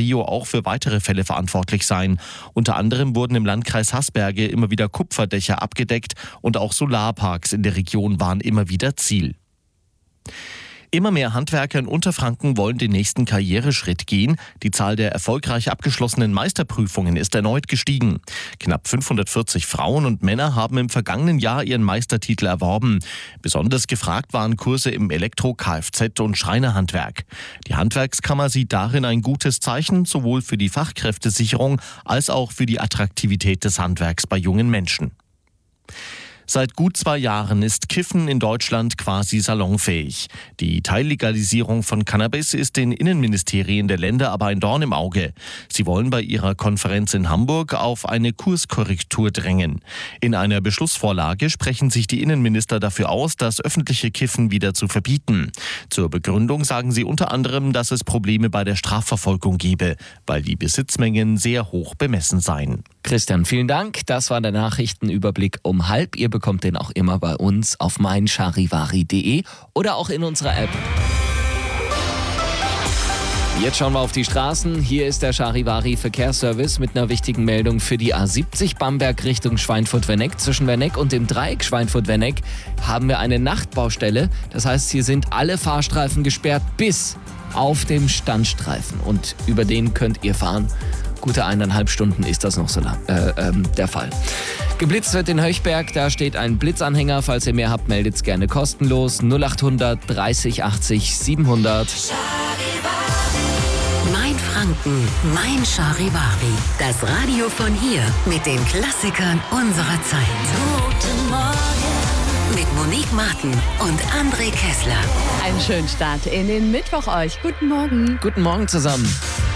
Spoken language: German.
Trio auch für weitere Fälle verantwortlich sein. Unter anderem wurden im Landkreis Haßberge immer wieder Kupferdächer abgedeckt und auch Solarparks in der Region waren immer wieder Ziel. Immer mehr Handwerker in Unterfranken wollen den nächsten Karriereschritt gehen. Die Zahl der erfolgreich abgeschlossenen Meisterprüfungen ist erneut gestiegen. Knapp 540 Frauen und Männer haben im vergangenen Jahr ihren Meistertitel erworben. Besonders gefragt waren Kurse im Elektro-, Kfz- und Schreinerhandwerk. Die Handwerkskammer sieht darin ein gutes Zeichen, sowohl für die Fachkräftesicherung als auch für die Attraktivität des Handwerks bei jungen Menschen. Seit gut 2 Jahren ist Kiffen in Deutschland quasi salonfähig. Die Teillegalisierung von Cannabis ist den Innenministerien der Länder aber ein Dorn im Auge. Sie wollen bei ihrer Konferenz in Hamburg auf eine Kurskorrektur drängen. In einer Beschlussvorlage sprechen sich die Innenminister dafür aus, das öffentliche Kiffen wieder zu verbieten. Zur Begründung sagen sie unter anderem, dass es Probleme bei der Strafverfolgung gebe, weil die Besitzmengen sehr hoch bemessen seien. Christian, vielen Dank. Das war der Nachrichtenüberblick um 12:30. Ihr bekommt den auch immer bei uns auf meincharivari.de oder auch in unserer App. Jetzt schauen wir auf die Straßen. Hier ist der Charivari Verkehrsservice mit einer wichtigen Meldung für die A70 Bamberg Richtung Schweinfurt-Werneck. Zwischen Werneck und dem Dreieck Schweinfurt-Werneck haben wir eine Nachtbaustelle. Das heißt, hier sind alle Fahrstreifen gesperrt bis auf dem Standstreifen. Und über den könnt ihr fahren. Gute 1,5 Stunden ist das noch so lang, der Fall. Geblitzt wird in Höchberg, da steht ein Blitzanhänger. Falls ihr mehr habt, meldet's gerne kostenlos. 0800 30 80 700. Mein Franken, mein Charivari. Das Radio von hier mit den Klassikern unserer Zeit. Guten Morgen. Mit Monique Martin und André Kessler. Einen schönen Start in den Mittwoch euch. Guten Morgen. Guten Morgen zusammen.